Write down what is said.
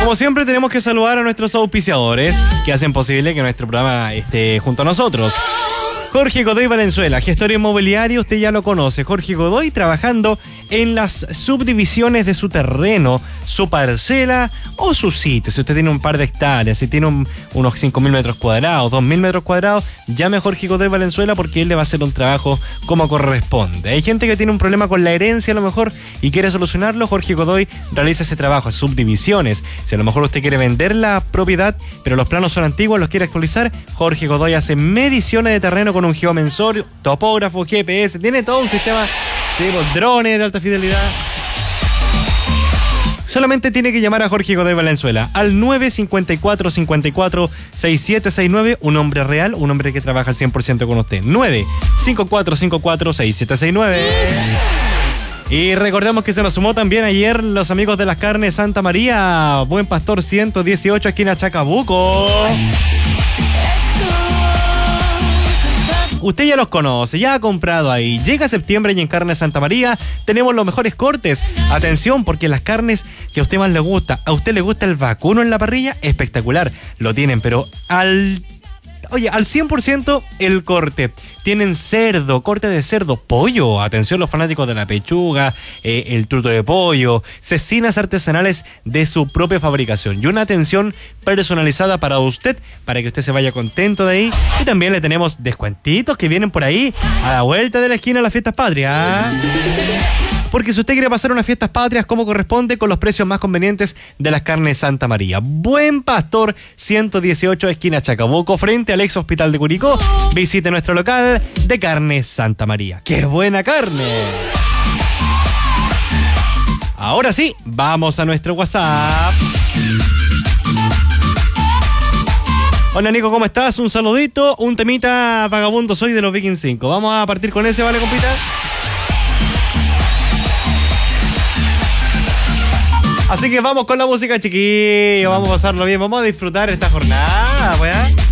Como siempre tenemos que saludar a nuestros auspiciadores que hacen posible que nuestro programa esté junto a nosotros. Jorge Godoy Valenzuela, gestor inmobiliario, usted ya lo conoce. Jorge Godoy trabajando en las subdivisiones de su terreno, su parcela o su sitio. Si usted tiene un par de hectáreas, si tiene unos 5.000 metros cuadrados, 2.000 metros cuadrados, llame a Jorge Godoy Valenzuela porque él le va a hacer un trabajo como corresponde. Hay gente que tiene un problema con la herencia a lo mejor y quiere solucionarlo. Jorge Godoy realiza ese trabajo, subdivisiones. Si a lo mejor usted quiere vender la propiedad, pero los planos son antiguos, los quiere actualizar, Jorge Godoy hace mediciones de terreno con un geomensor, topógrafo, GPS, tiene todo un sistema, tenemos drones de alta fidelidad. Solamente tiene que llamar a Jorge Godoy Valenzuela al 954-54-6769, un hombre real, un hombre que trabaja al 100% con usted. 954-54-6769. Y recordemos que se nos sumó también ayer los amigos de las carnes Santa María, Buen Pastor 118, esquina Chacabuco. Usted ya los conoce, ya ha comprado ahí. Llega septiembre y en Carnes Santa María tenemos los mejores cortes. Atención, porque las carnes que a usted más le gusta, a usted le gusta el vacuno en la parrilla, espectacular. Lo tienen, pero al 100% el corte. Tienen cerdo, corte de cerdo, pollo. Atención los fanáticos de la pechuga, el truto de pollo, cecinas artesanales de su propia fabricación y una atención personalizada para usted, para que usted se vaya contento de ahí. Y también le tenemos descuentitos que vienen por ahí a la vuelta de la esquina de las fiestas patrias. Porque si usted quiere pasar unas fiestas patrias como corresponde, con los precios más convenientes de las carnes Santa María. Buen Pastor 118, esquina Chacabuco, frente al ex hospital de Curicó. Visite nuestro local de Carnes Santa María. ¡Qué buena carne! Ahora sí, vamos a nuestro WhatsApp. Hola Nico, ¿cómo estás? Un saludito, un temita vagabundo soy de los Vikings 5. Vamos a partir con ese, ¿vale, compita? Así que vamos con la música, chiquillos. Vamos a pasarlo bien, vamos a disfrutar esta jornada, weá.